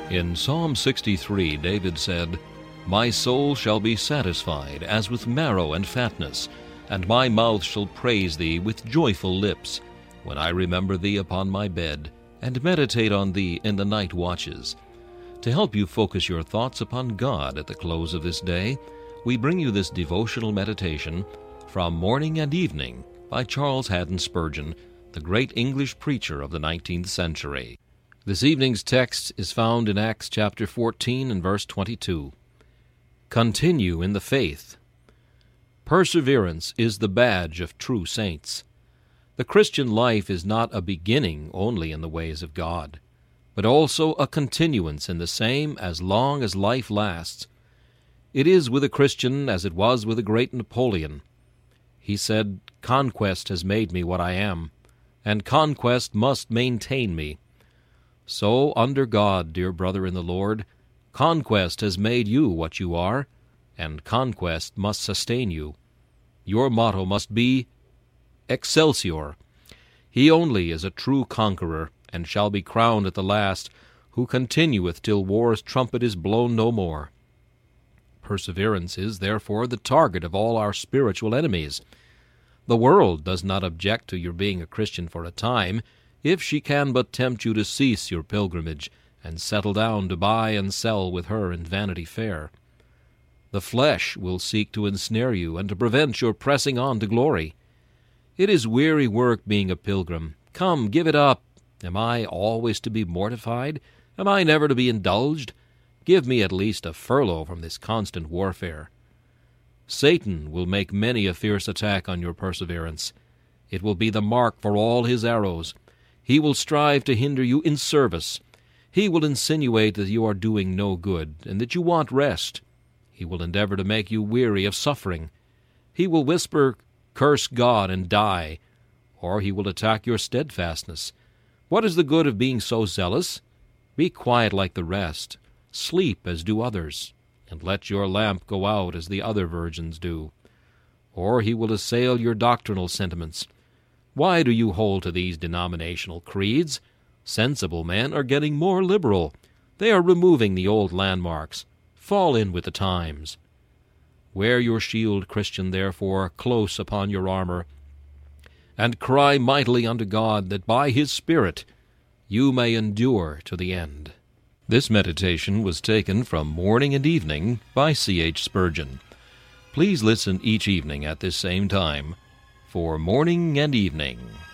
In Psalm 63, David said, "My soul shall be satisfied as with marrow and fatness, and my mouth shall praise thee with joyful lips, when I remember thee upon my bed, and meditate on thee in the night watches." To help you focus your thoughts upon God at the close of this day, we bring you this devotional meditation from Morning and Evening by Charles Haddon Spurgeon, the great English preacher of the 19th century. This evening's text is found in Acts chapter 14 and verse 22. Continue in the faith. Perseverance is the badge of true saints. The Christian life is not a beginning only in the ways of God, but also a continuance in the same as long as life lasts. It is with a Christian as it was with the great Napoleon. He said, "Conquest has made me what I am, and conquest must maintain me." So, under God, dear brother in the Lord, conquest has made you what you are, and conquest must sustain you. Your motto must be, Excelsior. He only is a true conqueror, and shall be crowned at the last, who continueth till war's trumpet is blown no more. Perseverance is, therefore, the target of all our spiritual enemies. The world does not object to your being a Christian for a time, if she can but tempt you to cease your pilgrimage, and settle down to buy and sell with her in Vanity Fair. The flesh will seek to ensnare you, and to prevent your pressing on to glory. It is weary work being a pilgrim. Come, give it up. Am I always to be mortified? Am I never to be indulged? Give me at least a furlough from this constant warfare. Satan will make many a fierce attack on your perseverance. It will be the mark for all his arrows. He will strive to hinder you in service. He will insinuate that you are doing no good, and that you want rest. He will endeavor to make you weary of suffering. He will whisper, "Curse God and die," or he will attack your steadfastness. What is the good of being so zealous? Be quiet like the rest. Sleep as do others, and let your lamp go out as the other virgins do. Or he will assail your doctrinal sentiments. Why do you hold to these denominational creeds? Sensible men are getting more liberal. They are removing the old landmarks. Fall in with the times. Wear your shield, Christian, therefore, close upon your armor, and cry mightily unto God that by His Spirit you may endure to the end. This meditation was taken from Morning and Evening by C.H. Spurgeon. Please listen each evening at this same time for Morning and Evening.